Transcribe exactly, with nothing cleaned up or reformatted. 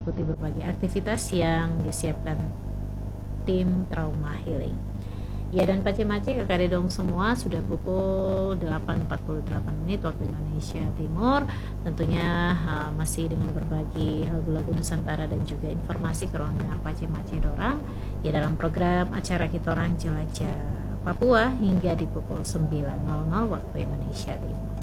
mengikuti berbagai aktivitas yang disiapkan tim trauma healing. Ya, dan pace-mace kakak dong semua, sudah pukul delapan empat puluh delapan menit waktu Indonesia Timur. Tentunya uh, masih dengan berbagi lagu-lagu Nusantara dan juga informasi ke ruang dengar pace-mace dorang ya dalam program acara kita orang jelajah Papua hingga di pukul sembilan nol nol waktu Indonesia Timur.